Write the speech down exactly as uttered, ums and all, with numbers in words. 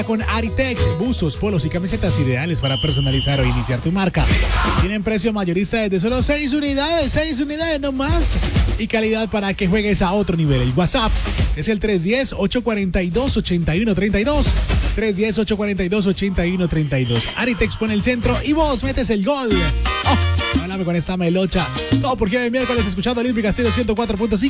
Con Aritex, buzos, polos y camisetas ideales para personalizar o iniciar tu marca. Tienen precio mayorista desde solo seis unidades, seis unidades nomás. Y calidad para que juegues a otro nivel. El WhatsApp es el tres uno cero, ocho cuatro dos, ocho uno tres dos. tres uno cero, ocho cuatro dos, ocho uno tres dos. Aritex pone el centro y vos metes el gol. Oh, háblame con esta melocha. Todo porque hoy miércoles escuchando Olímpica ciento cuatro punto cinco.